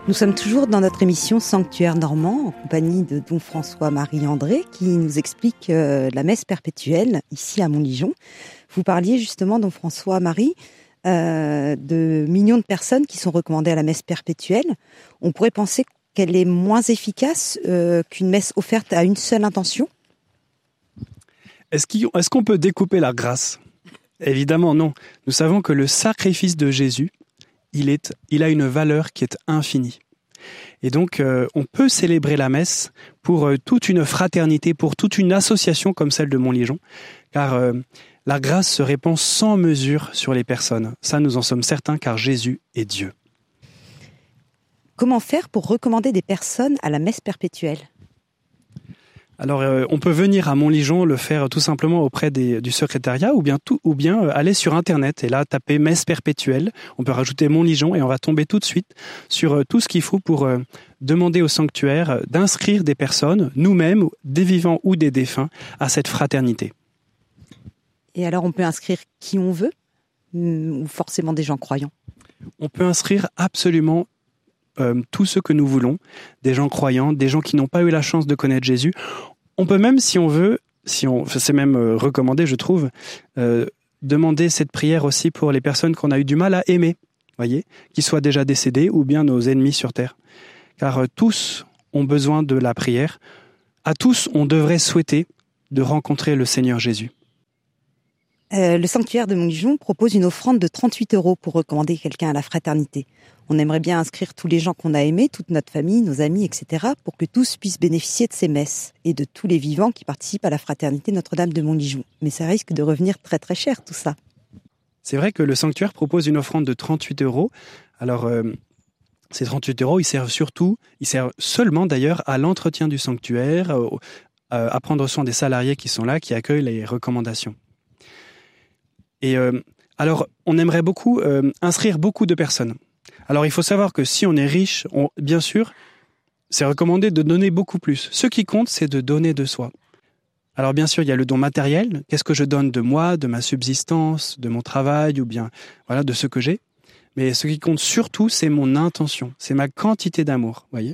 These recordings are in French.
Nous sommes toujours dans notre émission Sanctuaire Normand, en compagnie de don François-Marie André, qui nous explique la messe perpétuelle, ici à Montligeon. Vous parliez justement, don François-Marie, de millions de personnes qui sont recommandées à la messe perpétuelle. On pourrait penser qu'elle est moins efficace qu'une messe offerte à une seule intention. Est-ce qu'on peut découper la grâce ? Évidemment non. Nous savons que le sacrifice de Jésus, il a une valeur qui est infinie. Et donc, on peut célébrer la messe pour toute une fraternité, pour toute une association comme celle de Montligeon, car la grâce se répand sans mesure sur les personnes. Ça, nous en sommes certains, car Jésus est Dieu. Comment faire pour recommander des personnes à la messe perpétuelle ? Alors, on peut venir à Montligeon le faire tout simplement auprès du secrétariat ou bien aller sur Internet et là taper messe perpétuelle. On peut rajouter Montligeon et on va tomber tout de suite sur tout ce qu'il faut pour demander au sanctuaire d'inscrire des personnes, nous-mêmes, des vivants ou des défunts, à cette fraternité. Et alors, on peut inscrire qui on veut ou forcément des gens croyants ? On peut inscrire absolument tous ceux que nous voulons, des gens croyants, des gens qui n'ont pas eu la chance de connaître Jésus. On peut même, si on veut, c'est même recommandé, je trouve, demander cette prière aussi pour les personnes qu'on a eu du mal à aimer, voyez, qui soient déjà décédés ou bien nos ennemis sur terre. Car tous ont besoin de la prière. À tous, on devrait souhaiter de rencontrer le Seigneur Jésus. Le sanctuaire de Montligeon propose une offrande de 38 € pour recommander quelqu'un à la fraternité. On aimerait bien inscrire tous les gens qu'on a aimés, toute notre famille, nos amis, etc., pour que tous puissent bénéficier de ces messes et de tous les vivants qui participent à la fraternité Notre-Dame de Montligeon. Mais ça risque de revenir très très cher tout ça. C'est vrai que le sanctuaire propose une offrande de 38 €. Alors, ces 38 €, ils servent seulement d'ailleurs à l'entretien du sanctuaire, à prendre soin des salariés qui sont là, qui accueillent les recommandations. Et alors, on aimerait beaucoup inscrire beaucoup de personnes. Alors, il faut savoir que si on est riche, bien sûr, c'est recommandé de donner beaucoup plus. Ce qui compte, c'est de donner de soi. Alors, bien sûr, il y a le don matériel. Qu'est-ce que je donne de moi, de ma subsistance, de mon travail, ou bien voilà, de ce que j'ai. Mais ce qui compte surtout, c'est mon intention, c'est ma quantité d'amour, voyez.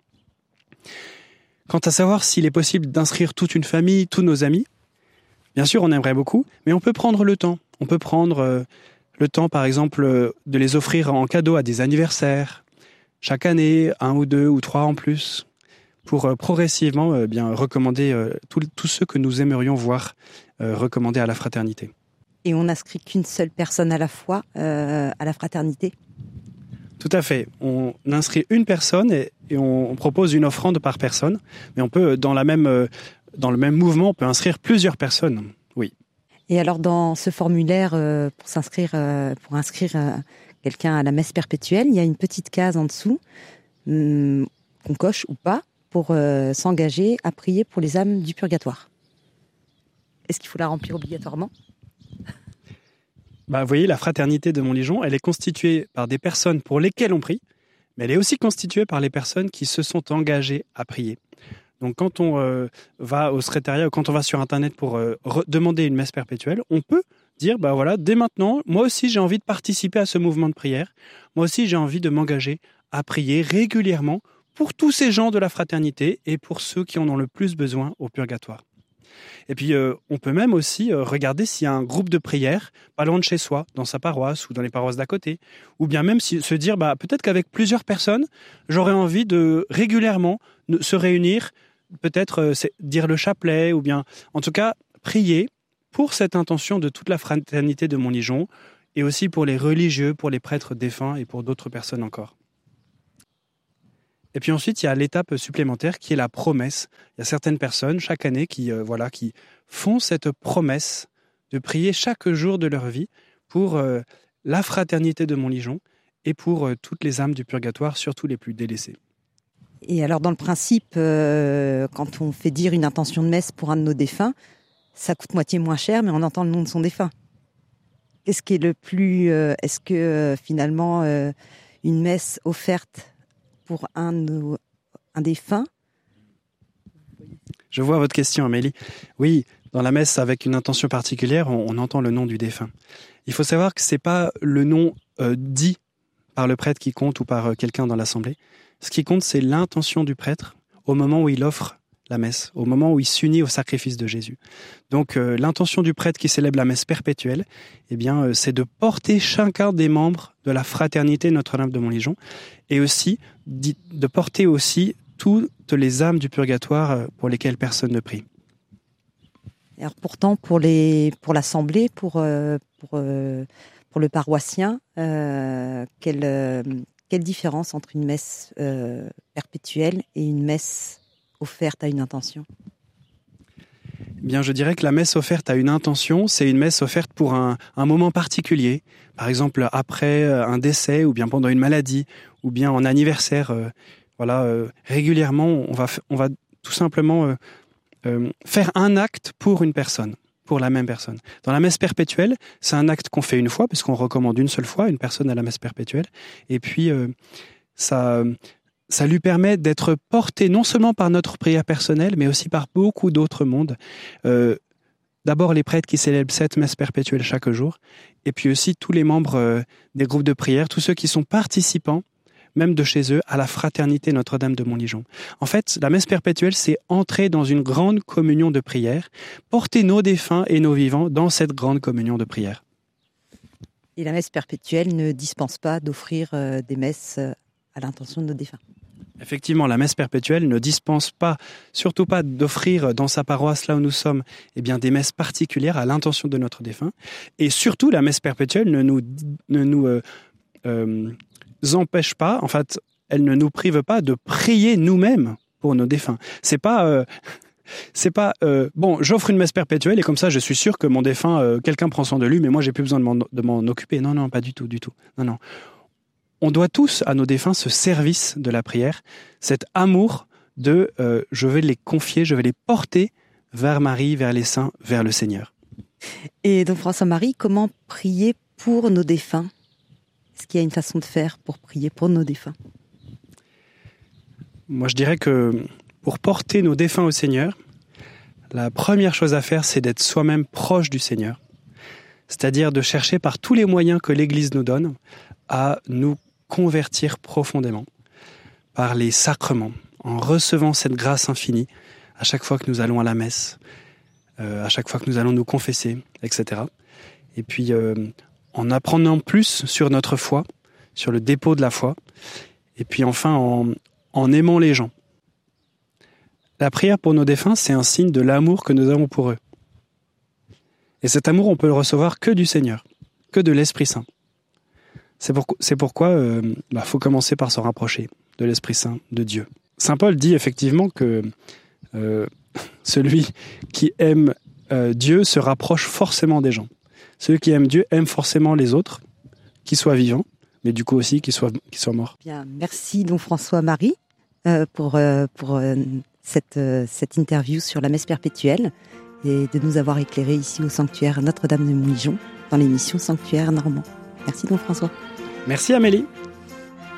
Quant à savoir s'il est possible d'inscrire toute une famille, tous nos amis, bien sûr, on aimerait beaucoup, mais on peut prendre le temps. On peut prendre le temps, par exemple, de les offrir en cadeau à des anniversaires, chaque année, 1 ou 2 ou 3 en plus, pour progressivement bien recommander tous ceux que nous aimerions voir recommandés à la fraternité. Et on n'inscrit qu'une seule personne à la fois à la fraternité ? Tout à fait. On inscrit une personne et on propose une offrande par personne, mais on peut, dans le même mouvement, on peut inscrire plusieurs personnes, oui. Et alors, dans ce formulaire pour inscrire quelqu'un à la messe perpétuelle, il y a une petite case en dessous qu'on coche ou pas pour s'engager à prier pour les âmes du purgatoire. Est-ce qu'il faut la remplir obligatoirement ? Vous voyez, la fraternité de Montligeon, elle est constituée par des personnes pour lesquelles on prie, mais elle est aussi constituée par les personnes qui se sont engagées à prier. Donc quand on va au secrétariat ou quand on va sur Internet pour demander une messe perpétuelle, on peut dire, dès maintenant, moi aussi j'ai envie de participer à ce mouvement de prière. Moi aussi j'ai envie de m'engager à prier régulièrement pour tous ces gens de la fraternité et pour ceux qui en ont le plus besoin au purgatoire. Et puis on peut même aussi regarder s'il y a un groupe de prière pas loin de chez soi, dans sa paroisse ou dans les paroisses d'à côté. Ou bien même se dire, peut-être qu'avec plusieurs personnes, j'aurais envie de régulièrement se réunir, peut-être dire le chapelet, ou bien en tout cas prier pour cette intention de toute la fraternité de Montligeon, et aussi pour les religieux, pour les prêtres défunts et pour d'autres personnes encore. Et puis ensuite, il y a l'étape supplémentaire qui est la promesse. Il y a certaines personnes chaque année qui font cette promesse de prier chaque jour de leur vie pour la fraternité de Montligeon et pour toutes les âmes du purgatoire, surtout les plus délaissées. Et alors, dans le principe, quand on fait dire une intention de messe pour un de nos défunts, ça coûte moitié moins cher, mais on entend le nom de son défunt. Qu'est-ce qui est le plus... est-ce que finalement, une messe offerte pour un défunt? Je vois votre question, Amélie. Oui, dans la messe avec une intention particulière, on entend le nom du défunt. Il faut savoir que ce n'est pas le nom dit par le prêtre qui compte ou par quelqu'un dans l'assemblée, Ce qui compte, c'est l'intention du prêtre au moment où il offre la messe, au moment où il s'unit au sacrifice de Jésus. Donc l'intention du prêtre qui célèbre la messe perpétuelle, c'est de porter chacun des membres de la fraternité Notre-Dame de Montligeon et aussi de porter aussi toutes les âmes du purgatoire pour lesquelles personne ne prie. Alors pourtant, pour l'assemblée, pour le paroissien, quelle différence entre une messe perpétuelle et une messe offerte à une intention? Bien, je dirais que la messe offerte à une intention, c'est une messe offerte pour un moment particulier. Par exemple, après un décès, ou bien pendant une maladie, ou bien en anniversaire. Régulièrement, on va tout simplement faire un acte pour une personne, pour la même personne. Dans la messe perpétuelle, c'est un acte qu'on fait une fois, puisqu'on recommande une seule fois une personne à la messe perpétuelle. Et puis, ça lui permet d'être porté non seulement par notre prière personnelle, mais aussi par beaucoup d'autres mondes. D'abord les prêtres qui célèbrent cette messe perpétuelle chaque jour, et puis aussi tous les membres des groupes de prière, tous ceux qui sont participants, même de chez eux, à la fraternité Notre-Dame de Montligeon. En fait, la messe perpétuelle, c'est entrer dans une grande communion de prière, porter nos défunts et nos vivants dans cette grande communion de prière. Et la messe perpétuelle ne dispense pas d'offrir des messes à l'intention de nos défunts. Effectivement, la messe perpétuelle ne dispense pas, surtout pas d'offrir dans sa paroisse, là où nous sommes, des messes particulières à l'intention de notre défunt. Et surtout, la messe perpétuelle ne nous empêche pas, en fait, elle ne nous prive pas de prier nous-mêmes pour nos défunts. C'est pas j'offre une messe perpétuelle et comme ça je suis sûr que mon défunt, quelqu'un prend soin de lui, mais moi j'ai plus besoin de m'en occuper. Non, pas du tout. Non. On doit tous à nos défunts ce service de la prière, cet amour de je vais les confier, je vais les porter vers Marie, vers les saints, vers le Seigneur. Et donc François-Marie, comment prier pour nos défunts ? Est-ce qu'il y a une façon de faire pour prier pour nos défunts ? Moi, je dirais que pour porter nos défunts au Seigneur, la première chose à faire, c'est d'être soi-même proche du Seigneur. C'est-à-dire de chercher par tous les moyens que l'Église nous donne à nous convertir profondément par les sacrements, en recevant cette grâce infinie à chaque fois que nous allons à la messe, à chaque fois que nous allons nous confesser, etc. Et puis en apprenant plus sur notre foi, sur le dépôt de la foi, et puis enfin en aimant les gens. La prière pour nos défunts, c'est un signe de l'amour que nous avons pour eux. Et cet amour, on peut le recevoir que du Seigneur, que de l'Esprit Saint. C'est pourquoi faut commencer par se rapprocher de l'Esprit Saint, de Dieu. Saint Paul dit effectivement que celui qui aime Dieu se rapproche forcément des gens. Celui qui aime Dieu aime forcément les autres, qu'ils soient vivants, mais du coup aussi qu'ils soient morts. Bien, merci donc François-Marie pour cette interview sur la messe perpétuelle et de nous avoir éclairé ici au sanctuaire Notre-Dame de Montligeon dans l'émission Sanctuaire Normand. Merci donc François. Merci Amélie.